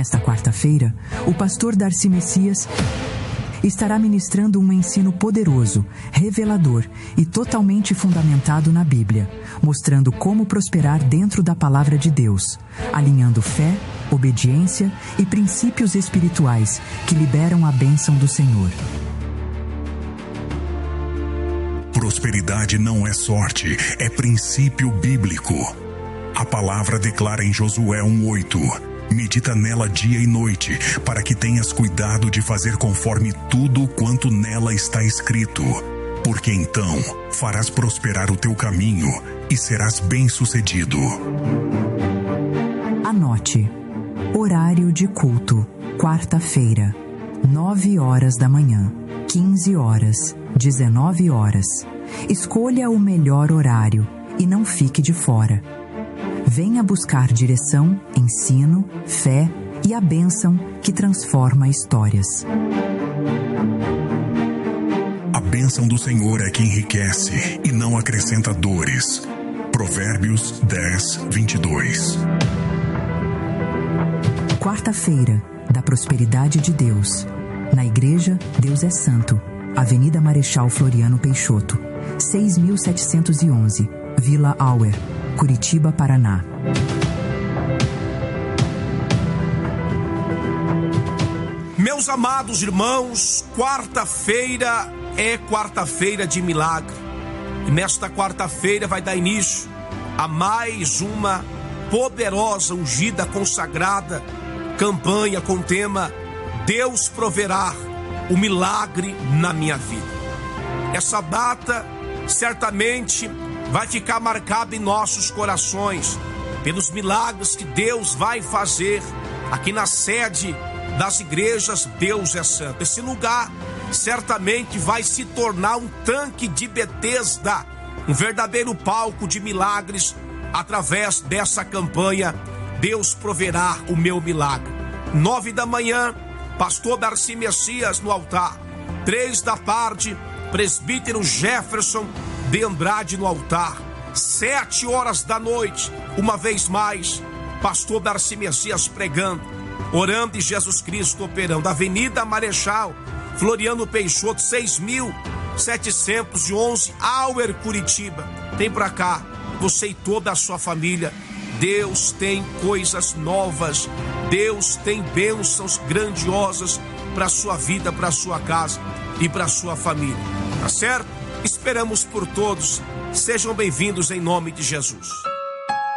Nesta quarta-feira, o pastor Darcy Messias estará ministrando um ensino poderoso, revelador e totalmente fundamentado na Bíblia, mostrando como prosperar dentro da palavra de Deus, alinhando fé, obediência e princípios espirituais que liberam a bênção do Senhor. Prosperidade não é sorte, é princípio bíblico. A palavra declara em Josué 1:8: medita nela dia e noite, para que tenhas cuidado de fazer conforme tudo quanto nela está escrito. Porque então farás prosperar o teu caminho e serás bem-sucedido. Anote: horário de culto, quarta-feira, 9 horas da manhã, 15 horas, 19 horas. Escolha o melhor horário e não fique de fora. Venha buscar direção, ensino, fé e a bênção que transforma histórias. A bênção do Senhor é que enriquece e não acrescenta dores. Provérbios 10:22. Quarta-feira, da prosperidade de Deus. Na Igreja Deus é Santo, Avenida Marechal Floriano Peixoto, 6.711, Vila Auer, Curitiba, Paraná. Meus amados irmãos, quarta-feira é quarta-feira de milagre. E nesta quarta-feira vai dar início a mais uma poderosa, ungida, consagrada campanha com o tema Deus proverá o milagre na minha vida. Essa data certamente vai ficar marcada em nossos corações pelos milagres que Deus vai fazer aqui na sede das igrejas Deus é Santo. Esse lugar certamente vai se tornar um tanque de Betesda, um verdadeiro palco de milagres através dessa campanha Deus proverá o meu milagre. 9 da manhã, pastor Darcy Messias no altar. 3 da tarde, presbítero Jefferson de Andrade no altar. 7 horas da noite, uma vez mais, pastor Darcy Messias pregando, orando e Jesus Cristo operando. Avenida Marechal Floriano Peixoto, 6.711, Auer, Curitiba. Vem pra cá, você e toda a sua família. Deus tem coisas novas, Deus tem bênçãos grandiosas para a sua vida, para a sua casa e para a sua família, tá certo? Esperamos por todos, sejam bem-vindos em nome de Jesus.